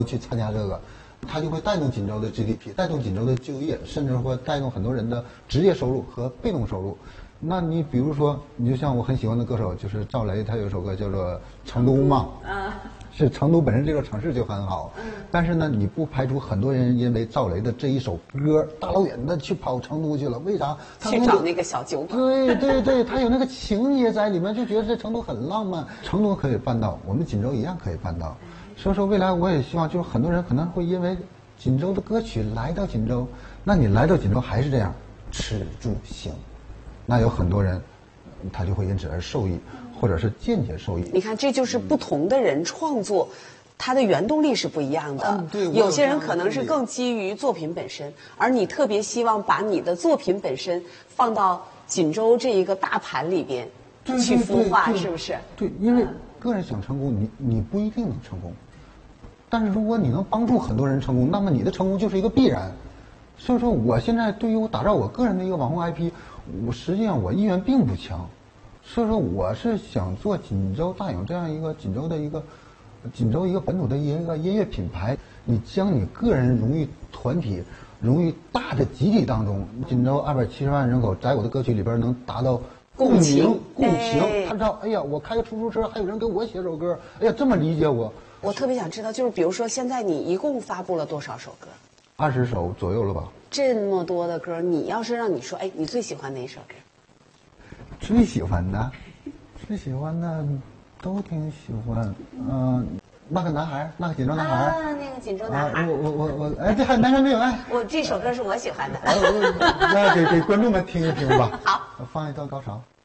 去参加这个，它就会带动锦州的 GDP， 带动锦州的就业，甚至会带动很多人的职业收入和被动收入。那你比如说，你就像我很喜欢的歌手，就是赵雷，他有一首歌叫做《成都》嘛，是成都本身这个城市就很好，但是呢，你不排除很多人因为赵雷的这一首歌，大老远的去跑成都去了，为啥？ 去找那个小酒馆。 对，他有那个情节在里面，就觉得这成都很浪漫。成都可以办到，我们锦州一样可以办到。所以说，未来我也希望，就是很多人可能会因为锦州的歌曲来到锦州，那你来到锦州还是这样，吃住行。那有很多人，他就会因此而受益，或者是间接受益。 你看，这就是不同的人创作，他的原动力是不一样的。 对， 有些人可能是更基于作品本身，而你特别希望把你的作品本身放到锦州这一个大盘里边去孵化，是不是？ 对，因为个人想成功，你不一定能成功，但是如果你能帮助很多人成功，那么你的成功就是一个必然。所以说，我现在对于我打造我个人的一个网红 IP， 实际上我意愿并不强。所以说，我是想做锦州大影这样一个锦州一个本土的一个音乐品牌。你将你个人融于团体，融于大的集体当中。锦州270万人口，在我的歌曲里边能达到共情。他知道，哎呀，我开个出租车，还有人给我写首歌，哎呀，这么理解我。 我特别想知道，就是比如说，现在你一共发布了多少首歌 ？20首左右了吧。 这么多的歌，你要是让你说，哎，你最喜欢哪一首歌？ 最喜欢的都挺喜欢。那个男孩，那个锦州男孩。 那个锦州男孩。 我，哎，这还男人没有爱。 我这首歌是我喜欢的。 那给观众们听一听吧。 好， 放一段高潮。